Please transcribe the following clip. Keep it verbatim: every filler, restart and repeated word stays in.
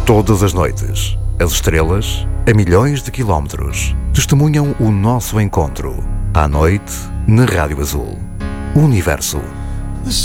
Todas as noites, as estrelas, a milhões de quilómetros, testemunham o nosso encontro. À noite, na Rádio Azul. O universo